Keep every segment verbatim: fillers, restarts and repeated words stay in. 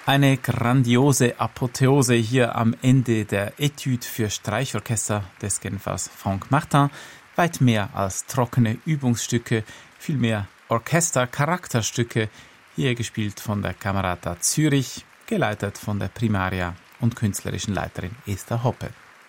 Eine grandiose Apotheose hier am Ende der Etude für Streichorchester des Genfers Franck Martin. Weit mehr als trockene Übungsstücke, vielmehr Orchester-Charakterstücke, hier gespielt von der Camerata Zürich, geleitet von der Primaria und künstlerischen Leiterin Esther Hoppe.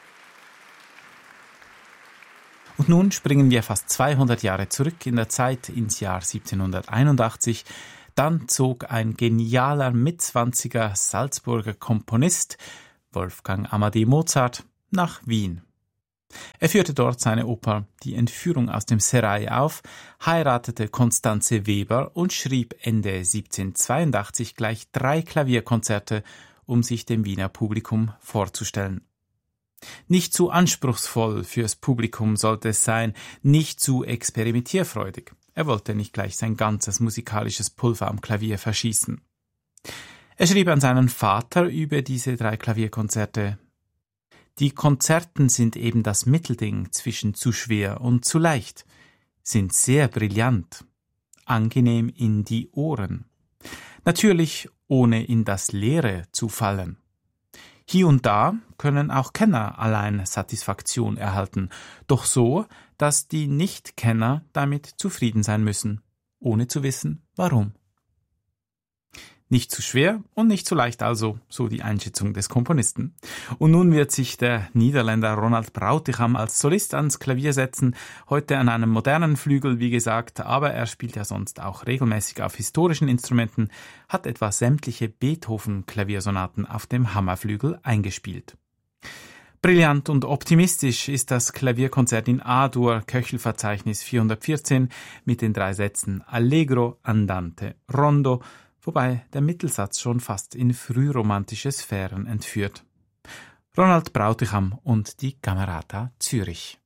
Und nun springen wir fast zweihundert Jahre zurück in der Zeit ins Jahr siebzehnhunderteinundachtzig. Dann zog ein genialer Mitzwanziger Salzburger Komponist, Wolfgang Amadeus Mozart, nach Wien. Er führte dort seine Oper Die Entführung aus dem Serail auf, heiratete Constanze Weber und schrieb Ende siebzehnhundertzweiundachtzig gleich drei Klavierkonzerte, um sich dem Wiener Publikum vorzustellen. Nicht zu anspruchsvoll fürs Publikum sollte es sein, nicht zu experimentierfreudig. Er wollte nicht gleich sein ganzes musikalisches Pulver am Klavier verschießen. Er schrieb an seinen Vater über diese drei Klavierkonzerte: Die Konzerten sind eben das Mittelding zwischen zu schwer und zu leicht, sind sehr brillant, angenehm in die Ohren, natürlich ohne in das Leere zu fallen. Hier und da können auch Kenner allein Satisfaktion erhalten, doch so, dass die Nicht-Kenner damit zufrieden sein müssen, ohne zu wissen, warum. Nicht zu schwer und nicht zu leicht also, so die Einschätzung des Komponisten. Und nun wird sich der Niederländer Ronald Brautigam als Solist ans Klavier setzen, heute an einem modernen Flügel, wie gesagt, aber er spielt ja sonst auch regelmäßig auf historischen Instrumenten, hat etwa sämtliche Beethoven-Klaviersonaten auf dem Hammerflügel eingespielt. Brillant und optimistisch ist das Klavierkonzert in A-Dur, Köchelverzeichnis vierhundertvierzehn, mit den drei Sätzen Allegro, Andante, Rondo, wobei der Mittelsatz schon fast in frühromantische Sphären entführt. Ronald Brautigam und die Camerata Zürich.